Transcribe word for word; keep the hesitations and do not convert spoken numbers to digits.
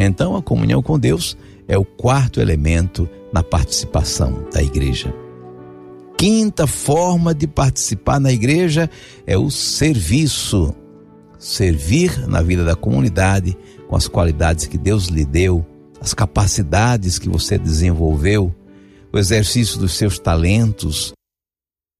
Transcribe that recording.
Então, a comunhão com Deus é o quarto elemento na participação da igreja. Quinta forma de participar na igreja é o serviço. Servir na vida da comunidade com as qualidades que Deus lhe deu, as capacidades que você desenvolveu, o exercício dos seus talentos,